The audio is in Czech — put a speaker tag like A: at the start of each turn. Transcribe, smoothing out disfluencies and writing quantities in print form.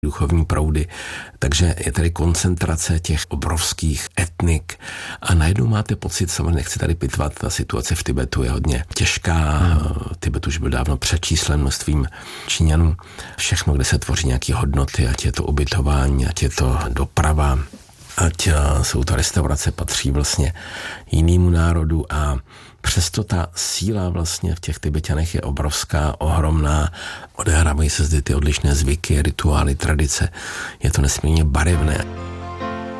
A: duchovní proudy, takže je tady koncentrace těch obrovských etnik a najednou máte pocit, samozřejmě nechci tady pitvat, ta situace v Tibetu je hodně těžká, Tibet už byl dávno přečíslen množstvím Číňanů, všechno, kde se tvoří nějaké hodnoty, ať je to ubytování, ať je to doprava, ať jsou to restaurace, patří vlastně jinému národu a přesto ta síla vlastně v těch Tibeťanech je obrovská, ohromná, odehrávají se zde ty odlišné zvyky, rituály, tradice, je to nesmírně barevné.